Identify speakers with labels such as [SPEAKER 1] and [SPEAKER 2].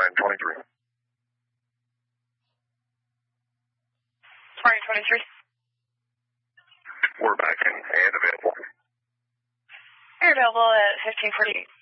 [SPEAKER 1] 2923.
[SPEAKER 2] 2023.
[SPEAKER 1] We're back and available.
[SPEAKER 2] You're available at 1548.